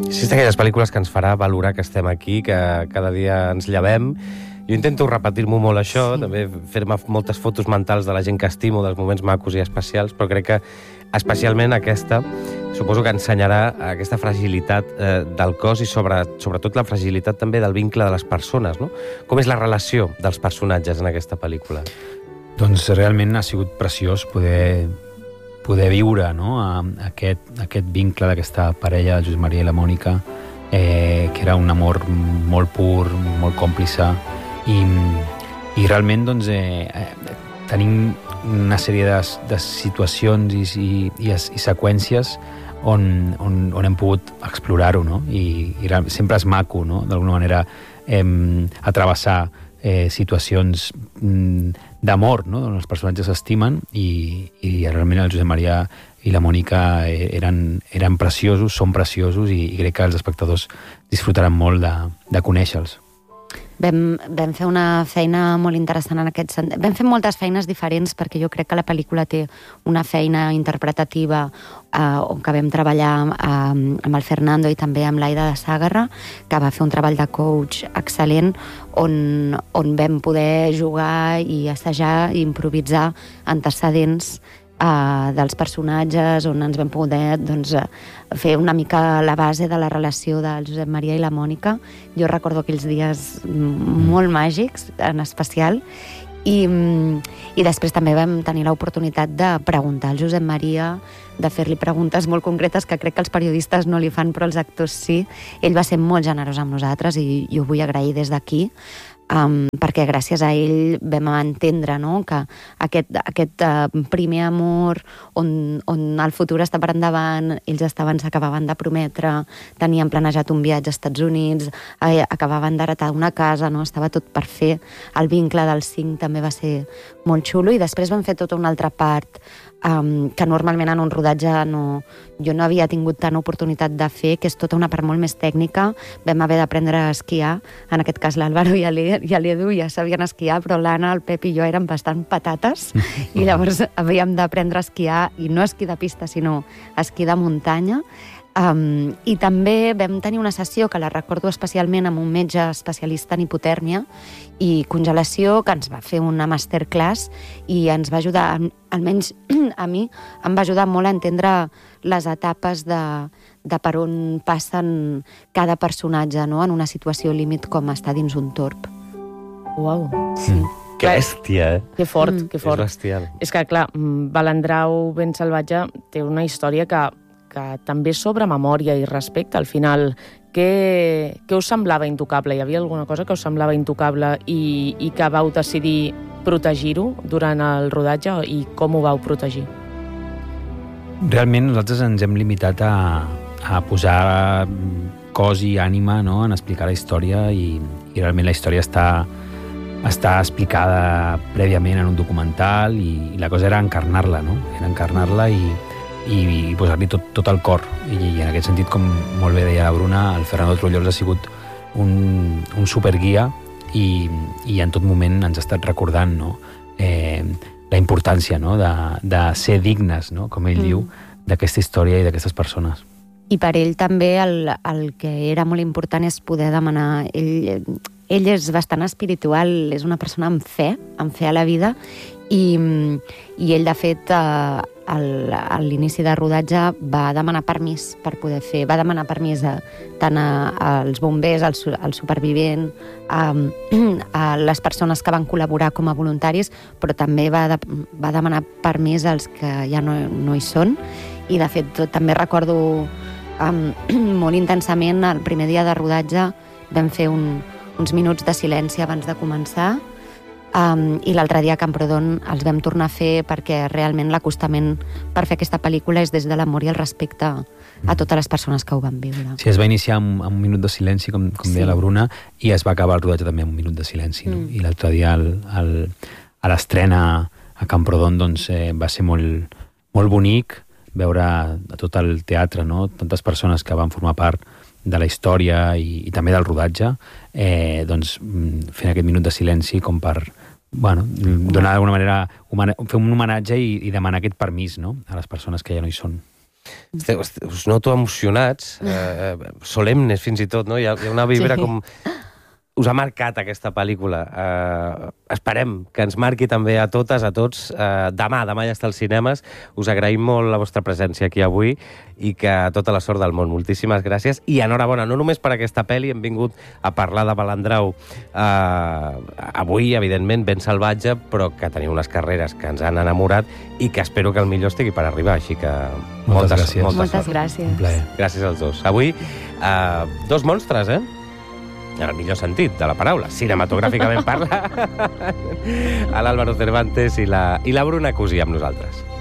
Sí, és d'aquelles pel·lícules que ens farà valorar que estem aquí, que cada dia ens llevem. Jo intento repetir-m'ho molt això, també fer-me moltes fotos mentals de la gent que estimo, dels moments macos i especials, però crec que especialment aquesta suposo que ensenyarà aquesta fragilitat del cos i sobretot la fragilitat també del vincle de les persones, no? Com és la relació dels personatges en aquesta pel·lícula? Doncs realment ha sigut preciós poder viure, no? aquest vincle d'aquesta parella, el Josep Maria i la Mònica, que era un amor molt pur, molt còmplice, i realment doncs, tenim una sèrie de situacions i seqüències on hem pogut explorar-ho, no? I sempre és maco, no? D'alguna manera atrevessar situacions d'amor, no? On els personatges s'estimen i realment el Josep Maria i la Mònica eren preciosos, són preciosos i crec que els espectadors disfrutaran molt de conèixer-los. Vam fer una feina molt interessant en aquest sentit. Vam fer moltes feines diferents perquè jo crec que la pel·lícula té una feina interpretativa on que vam treballar amb el Fernando i també amb l'Aida de Sàgarra, que va fer un treball de coach excel·lent on vam poder jugar i assajar i improvisar antecedents dels personatges, on ens vam poder fer una mica la base de la relació del Josep Maria i la Mònica. Jo recordo aquells dies molt màgics, en especial, i després també vam tenir l'oportunitat de preguntar al Josep Maria, de fer-li preguntes molt concretes que crec que els periodistes no li fan, però els actors sí. Ell va ser molt generós amb nosaltres i ho vull agrair des d'aquí, perquè gràcies a ell vam entendre, no?, que aquest primer amor on el futur està per endavant, ells s'acabaven de prometre, tenien planejat un viatge als Estats Units, acabaven d'heretar una casa, no?, estava tot per fer. El vincle dels 5 també va ser molt xulo i després vam fer tota una altra part que normalment en un rodatge jo no havia tingut tant oportunitat de fer, que és tota una part molt més tècnica. Vam haver d'aprendre a esquiar, en aquest cas l'Àlvaro i l'Edu ja sabien esquiar, però l'Anna, el Pep i jo érem bastant patates i llavors havíem d'aprendre a esquiar, i no esquí de pista, sinó esquí de muntanya. I també vam tenir una sessió que la recordo especialment amb un metge especialista en hipotèrmia i congelació, que ens va fer una masterclass i ens va ajudar, almenys a mi, em va ajudar molt a entendre les etapes de per on passen cada personatge, no?, en una situació límit com està dins un torb. Uau. Sí. Que bèstia, Que fort, que fort. És bestial. És que, clar, Balandrau ben salvatge té una història que també és sobre memòria i respecte. Al final, què us semblava intocable? Hi havia alguna cosa que us semblava intocable i que vau decidir protegir-ho durant el rodatge, i com ho vau protegir? Realment nosaltres ens hem limitat a posar cos i ànima, no?, en explicar la història i realment la història està explicada prèviament en un documental i la cosa era encarnar-la, no? Era encarnar-la i posar-li tot el cor. I en aquest sentit, com molt bé deia la Bruna, el Fernando Trullols ha sigut un superguia i en tot moment ens ha estat recordant, no?, la importància, no?, de ser dignes, no?, com ell diu, d'aquesta història i d'aquestes persones. I per ell també el que era molt important és poder demanar. Ell és bastant espiritual, és una persona amb fe a la vida, i ell, de fet, a l'inici de rodatge va demanar permís per poder fer. Va demanar permís tant als bombers, al supervivent, a les persones que van col·laborar com a voluntaris, però també va demanar permís als que ja no hi són. I, de fet, també recordo molt intensament el primer dia de rodatge vam fer uns minuts de silenci abans de començar, i l'altre dia a Camprodon els vam tornar a fer perquè realment l'acostament per fer aquesta pel·lícula és des de l'amor i el respecte a totes les persones que ho van viure. Sí, es va iniciar amb un minut de silenci, com deia la Bruna, i es va acabar el rodatge també amb un minut de silenci. No? I l'altre dia a l'estrena a Camprodon doncs, va ser molt, molt bonic veure a tot el teatre, no?, tantes persones que van formar part de la història i també del rodatge, doncs fent aquest minut de silenci com per donar d'alguna manera, fer un homenatge i demanar aquest permís, no?, a les persones que ja no hi són. Us noto emocionats, solemnes fins i tot, no? Hi ha una vibra com... Us ha marcat aquesta pel·lícula. Esperem que ens marqui també a totes, a tots. Demà ja està als cinemes. Us agraïm molt la vostra presència aquí avui i que tota la sort del món. Moltíssimes gràcies i enhorabona, no només per aquesta pel·li, hem vingut a parlar de Balandrau avui, evidentment, ben salvatge, però que teniu unes carreres que ens han enamorat i que espero que el millor estigui per arribar. Així que moltes gràcies. Moltes gràcies. Un plaer. Gràcies als dos. Avui, dos monstres, en el millor sentit de la paraula, cinematogràficament parla, a l'Álvaro Cervantes i la Bruna Cusí amb nosaltres.